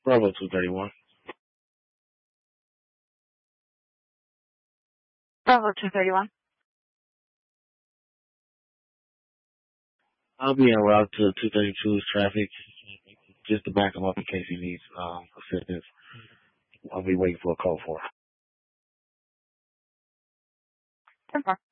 Bravo 231. Bravo 231. I'll be en route to 232's traffic, just to back him up in case he needs assistance. I'll be waiting for a call for. 10-4.